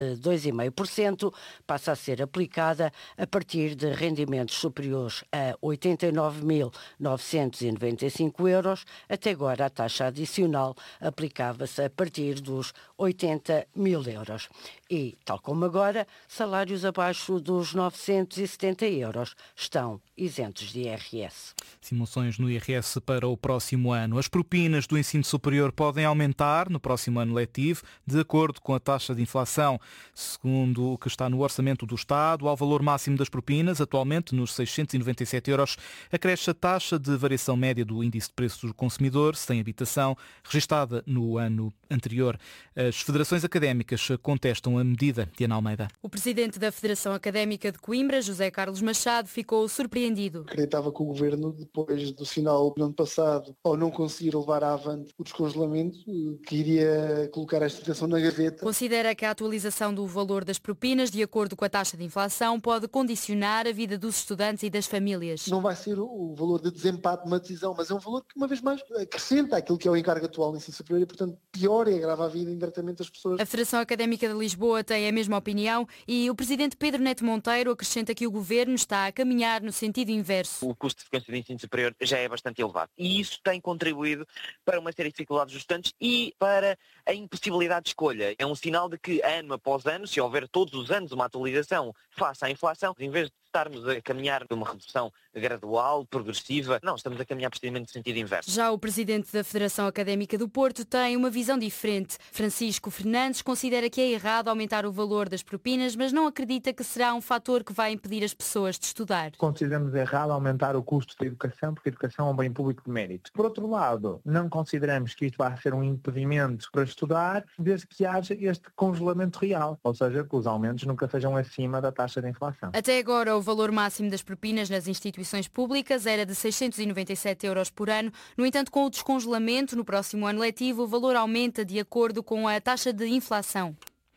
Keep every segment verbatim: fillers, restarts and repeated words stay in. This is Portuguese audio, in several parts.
dois vírgula cinco por cento passa a ser aplicada a partir de rendimentos superiores a oitenta e nove mil novecentos e noventa e cinco euros. Até agora a taxa adicional aplicava-se a partir dos oitenta mil euros. E, tal como agora, salários abaixo dos novecentos e setenta euros estão isentos de I R S. Simulações no I R S para o próximo ano. As propinas do ensino superior podem aumentar no próximo ano letivo, de acordo com a taxa de inflação. Segundo o que está no orçamento do Estado, ao valor máximo das propinas, atualmente nos seiscentos e noventa e sete euros, acresce a taxa de variação média do índice de preços do consumidor sem habitação, registada no ano anterior. As federações académicas contestam a medida. Diana Almeida. O presidente da Federação Académica de Coimbra, José Carlos Machado, ficou surpreendido. Acreditava que o Governo, depois do final do ano passado, ao não conseguir levar à avante o descongelamento, que iria colocar esta situação na gaveta. Considera que a atualização do valor das propinas, de acordo com a taxa de inflação, pode condicionar a vida dos estudantes e das famílias. Não vai ser o valor de desempate de uma decisão, mas é um valor que, uma vez mais, acrescenta aquilo que é o encargo atual no ensino superior e, portanto, piora e agrava a vida indiretamente das pessoas. A Federação Académica de Lisboa tem a mesma opinião e o presidente Pedro Neto Monteiro acrescenta que o Governo está a caminhar no sentido inverso. O custo de frequência de ensino superior já é bastante elevado e isso tem contribuído para uma série de dificuldades dos estudantes e para a impossibilidade de escolha. É um sinal de que, ano após ano, se houver todos os anos uma atualização face à inflação, em vez de estarmos a caminhar de uma redução gradual, progressiva, não, estamos a caminhar precisamente no sentido inverso. Já o presidente da Federação Académica do Porto tem uma visão diferente. Francisco Fernandes considera que é errado aumentar o valor das propinas, mas não acredita que será um fator que vai impedir as pessoas de estudar. Consideramos errado aumentar o custo da educação, porque a educação é um bem público de mérito. Por outro lado, não consideramos que isto vai ser um impedimento para estudar, desde que haja este congelamento real, ou seja, que os aumentos nunca sejam acima da taxa de inflação. Até agora, o valor máximo das propinas nas instituições públicas era de seiscentos e noventa e sete euros por ano. No entanto, com o descongelamento, no próximo ano letivo, o valor aumenta de acordo com a taxa de inflação.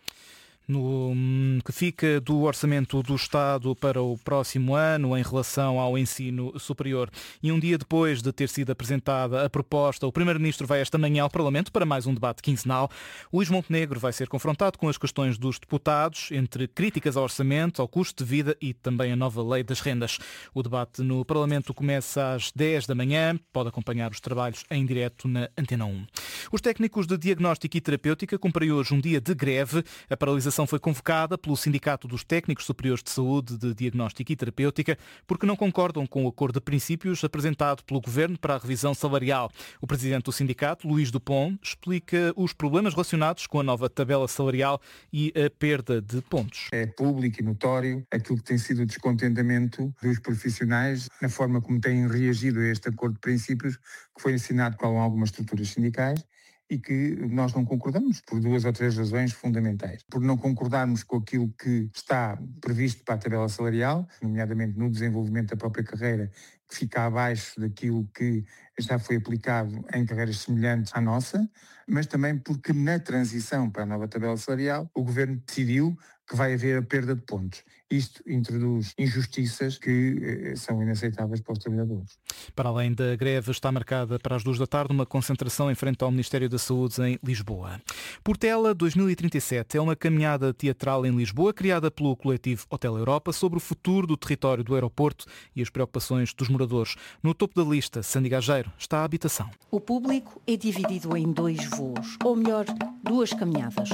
No que fica do orçamento do Estado para o próximo ano em relação ao ensino superior. E um dia depois de ter sido apresentada a proposta, o Primeiro-Ministro vai esta manhã ao Parlamento para mais um debate quinzenal. Luís Montenegro vai ser confrontado com as questões dos deputados, entre críticas ao orçamento, ao custo de vida e também a nova lei das rendas. O debate no Parlamento começa às dez da manhã. Pode acompanhar os trabalhos em direto na Antena um. Os técnicos de diagnóstico e terapêutica cumprem hoje um dia de greve. A paralisação foi convocada pelo Sindicato dos Técnicos Superiores de Saúde de Diagnóstico e Terapêutica porque não concordam com o acordo de princípios apresentado pelo Governo para a revisão salarial. O presidente do sindicato, Luís Dupont, explica os problemas relacionados com a nova tabela salarial e a perda de pontos. É público e notório aquilo que tem sido o descontentamento dos profissionais na forma como têm reagido a este acordo de princípios que foi assinado com algumas estruturas sindicais e que nós não concordamos por duas ou três razões fundamentais. Por não concordarmos com aquilo que está previsto para a tabela salarial, nomeadamente no desenvolvimento da própria carreira, que fica abaixo daquilo que já foi aplicado em carreiras semelhantes à nossa, mas também porque na transição para a nova tabela salarial o Governo decidiu que vai haver a perda de pontos. Isto introduz injustiças que eh, são inaceitáveis para os trabalhadores. Para além da greve, está marcada para as duas da tarde uma concentração em frente ao Ministério da Saúde em Lisboa. Portela dois mil e trinta e sete é uma caminhada teatral em Lisboa criada pelo coletivo Hotel Europa sobre o futuro do território do aeroporto e as preocupações dos moradores. No topo da lista, Sandy Gageiro, está a habitação. O público é dividido em dois voos, ou melhor, duas caminhadas.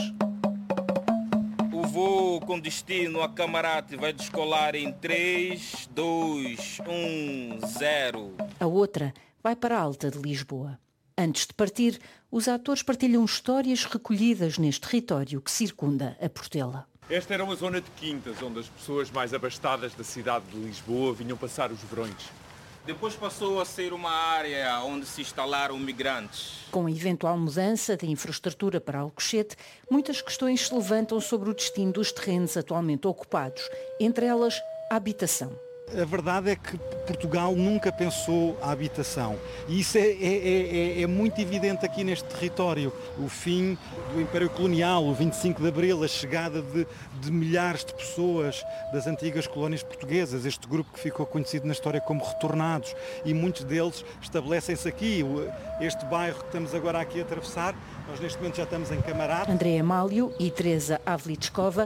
O voo com destino a Camarate vai descolar em três, dois, um, zero. A outra vai para a Alta de Lisboa. Antes de partir, os atores partilham histórias recolhidas neste território que circunda a Portela. Esta era uma zona de quintas, onde as pessoas mais abastadas da cidade de Lisboa vinham passar os verões. Depois passou a ser uma área onde se instalaram migrantes. Com a eventual mudança de infraestrutura para Alcochete, muitas questões se levantam sobre o destino dos terrenos atualmente ocupados, entre elas a habitação. A verdade é que Portugal nunca pensou a habitação e isso é, é, é, é muito evidente aqui neste território. O fim do Império Colonial, o vinte e cinco de Abril, a chegada de, de milhares de pessoas das antigas colónias portuguesas, este grupo que ficou conhecido na história como retornados, e muitos deles estabelecem-se aqui. Este bairro que estamos agora aqui a atravessar, nós neste momento já estamos em Camarate. André Amálio e Teresa Avlitskova